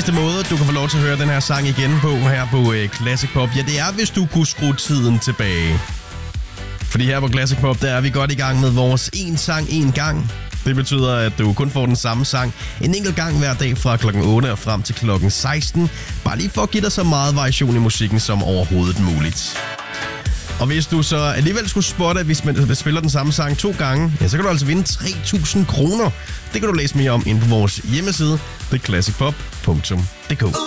eneste måde, du kan få lov til at høre den her sang igen på her på Classic Pop, ja, det er, hvis du kunne skrue tiden tilbage. Fordi her på Classic Pop, der er vi godt i gang med vores en sang, en gang. Det betyder, at du kun får den samme sang en enkelt gang hver dag fra klokken 8 og frem til klokken 16. Bare lige for at give dig så meget variation i musikken som overhovedet muligt. Og hvis du så alligevel skulle spotte, at hvis man spiller den samme sang 2 gange, ja, så kan du altså vinde 3.000 kroner. Det kan du læse mere om inde på vores hjemmeside, theclassicpop.dk.